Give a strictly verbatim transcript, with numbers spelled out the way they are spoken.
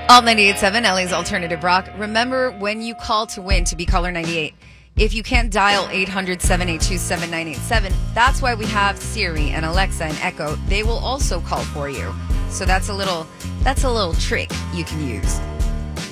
Alt ninety-eight point seven, L A's Alternative Rock. Remember, when you call to win to be caller ninety-eight, if you can't dial eight hundred, seven eight two, seven nine eight seven, that's why we have Siri and Alexa and Echo. They will also call for you. So that's a little, that's a little trick you can use.